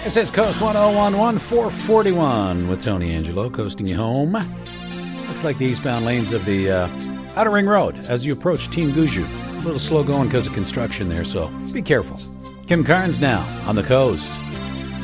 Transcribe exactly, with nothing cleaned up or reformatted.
This is Coast one oh one one, four forty-one with Tony Angelo coasting you home. Looks like the eastbound lanes of the uh, Outer Ring Road as you approach Team Guju. A little slow going because of construction there, so be careful. Kim Carnes now on the coast.